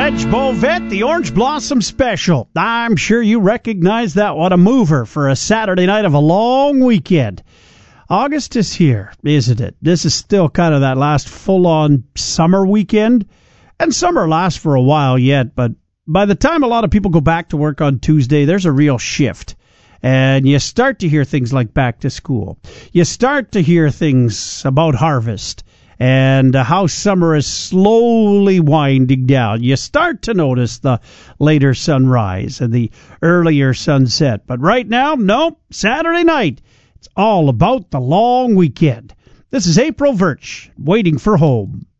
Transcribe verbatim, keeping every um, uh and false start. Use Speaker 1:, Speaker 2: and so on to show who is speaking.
Speaker 1: Edge Bovet, the Orange Blossom Special. I'm sure you recognize that. What a mover for a Saturday night of a long weekend. August is here, isn't it? This is still kind of that last full-on summer weekend. And summer lasts for a while yet, but by the time a lot of people go back to work on Tuesday, there's a real shift. And you start to hear things like back to school. You start to hear things about harvest and how summer is slowly winding down. You start to notice the later sunrise and the earlier sunset. But right now, no, Saturday night, it's all about the long weekend. This is April Virch, waiting for home.